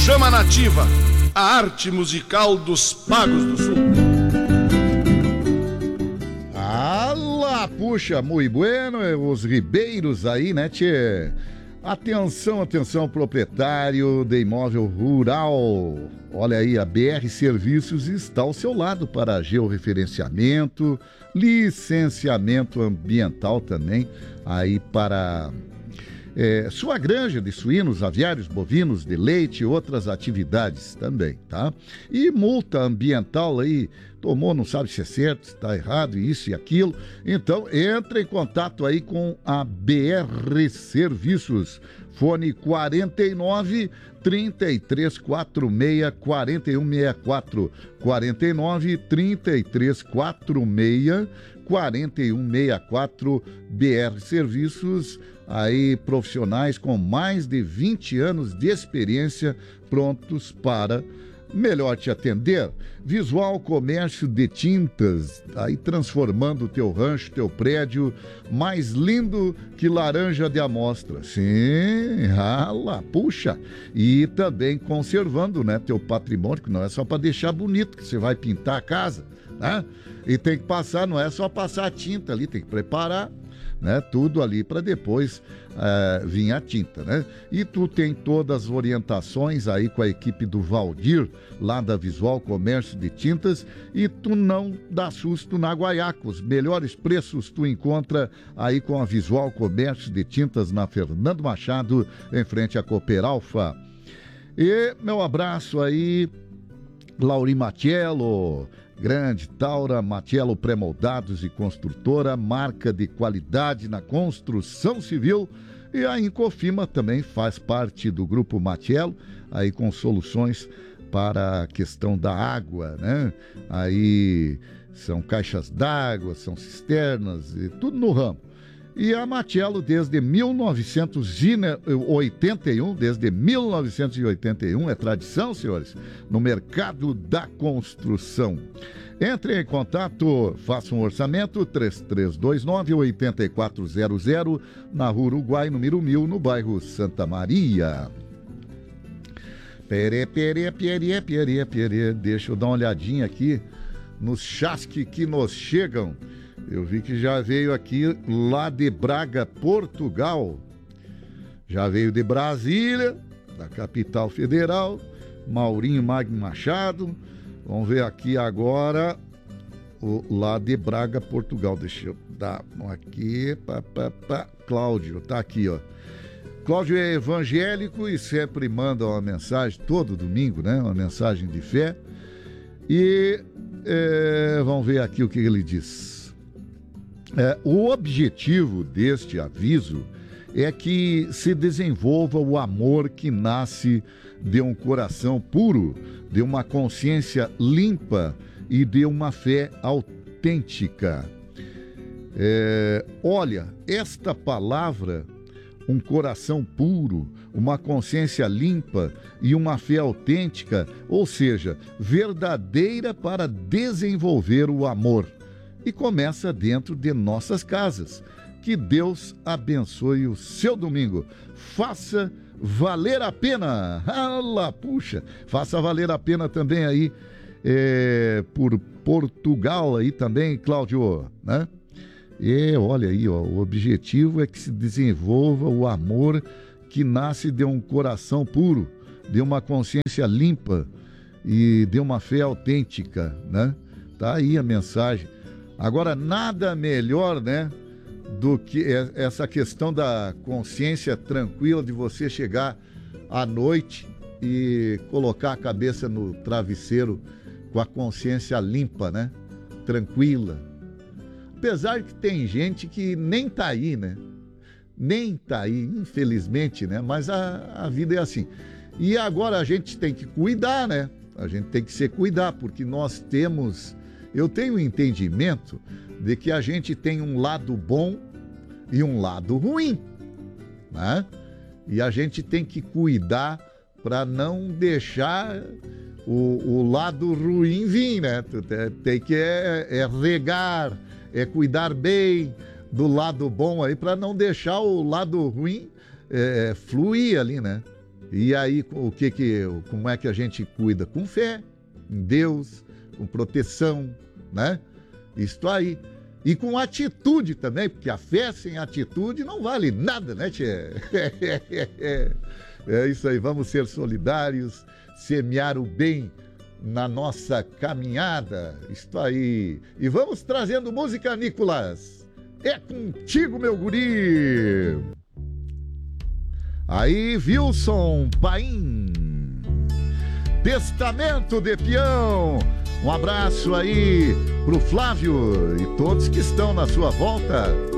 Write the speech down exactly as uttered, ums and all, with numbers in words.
Chama Nativa, a arte musical dos Pagos do Sul. Alá, puxa, muito bueno, os ribeiros aí, né, tchê? Atenção, atenção, proprietário de imóvel rural. Olha aí, a B R Serviços está ao seu lado para georreferenciamento, licenciamento ambiental também, aí para é, sua granja de suínos, aviários, bovinos, de leite e outras atividades também, tá? E multa ambiental aí, tomou, não sabe se é certo, se está errado, isso e aquilo. Então, entre em contato aí com a B R Serviços. Fone quarenta e nove, trinta e três, quarenta e seis, quarenta e um sessenta e quatro. quarenta e nove, trinta e três, quarenta e seis, quarenta e um sessenta e quatro. B R Serviços, aí profissionais com mais de vinte anos de experiência prontos para melhor te atender. Visual Comércio de Tintas, aí transformando o teu rancho, teu prédio mais lindo que laranja de amostra. Sim, rala, puxa. E também conservando, né, teu patrimônio, que não é só para deixar bonito, que você vai pintar a casa, né? E tem que passar, não é só passar a tinta ali, tem que preparar, né, tudo ali para depois uh, vir a tinta, né? E tu tem todas as orientações aí com a equipe do Valdir, lá da Visual Comércio de Tintas, e tu não dá susto na Guaiaca. Os melhores preços tu encontra aí com a Visual Comércio de Tintas na Fernando Machado, em frente à Cooperalfa. E meu abraço aí, Lauri Matiello, Grande Taura, Matiello Pré-Moldados e Construtora, marca de qualidade na construção civil. E a Incofima também faz parte do grupo Matiello, aí com soluções para a questão da água, né? Aí são caixas d'água, são cisternas e tudo no ramo. E a Matiello desde mil novecentos e oitenta e um, desde mil novecentos e oitenta e um, é tradição, senhores, no mercado da construção. Entre em contato, faça um orçamento, três três dois nove, oito quatro zero zero, na Rua Uruguai, número mil, no bairro Santa Maria. Pere, pere, pere, pere, pere. Deixa eu dar uma olhadinha aqui nos chasques que nos chegam. Eu vi que já veio aqui lá de Braga, Portugal. Já veio de Brasília, da capital federal, Maurinho Magno Machado. Vamos ver aqui agora o lá de Braga, Portugal. Deixa eu dar aqui. Pá, pá, pá. Cláudio, tá aqui, ó. Cláudio é evangélico e sempre manda uma mensagem, todo domingo, né? Uma mensagem de fé. E é, vamos ver aqui o que ele diz. É, o objetivo deste aviso é que se desenvolva o amor que nasce de um coração puro, de uma consciência limpa e de uma fé autêntica. É, olha, esta palavra, um coração puro, uma consciência limpa e uma fé autêntica, ou seja, verdadeira para desenvolver o amor. E começa dentro de nossas casas. Que Deus abençoe o seu domingo. Faça valer a pena. Ala, puxa, faça valer a pena também aí é, por Portugal aí também, Cláudio, né? E olha aí, ó, o objetivo é que se desenvolva o amor que nasce de um coração puro, de uma consciência limpa e de uma fé autêntica, né? Tá aí a mensagem. Agora, nada melhor, né, do que essa questão da consciência tranquila de você chegar à noite e colocar a cabeça no travesseiro com a consciência limpa, né, tranquila. Apesar que tem gente que nem tá aí, né, nem tá aí, infelizmente, né, mas a, a vida é assim. E agora a gente tem que cuidar, né, a gente tem que se cuidar, porque nós temos... Eu tenho o entendimento de que a gente tem um lado bom e um lado ruim, né? E a gente tem que cuidar para não deixar o, o lado ruim vir, né? Tem que é, é regar, é cuidar bem do lado bom aí para não deixar o lado ruim é, fluir ali, né? E aí, o que que, como é que a gente cuida? Com fé, em Deus, com proteção, né? Isto aí. E com atitude também, porque a fé sem atitude não vale nada, né, tchê? É isso aí, vamos ser solidários, semear o bem na nossa caminhada. Isto aí. E vamos trazendo música, Nicolas. É contigo, meu guri. Aí, Wilson Paim. Testamento de Peão. Um abraço aí pro Flávio e todos que estão na sua volta.